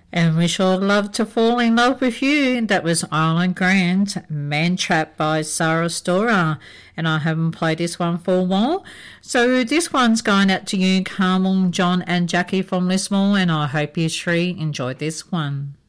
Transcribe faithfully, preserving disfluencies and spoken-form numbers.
And we sure love to fall in love with you. That was Island Grand, Man Trap by Sarah Storer. And I haven't played this one for a while. So this one's going out to you, Carmel, John and Jackie from Lismore. And I hope you three enjoyed this one.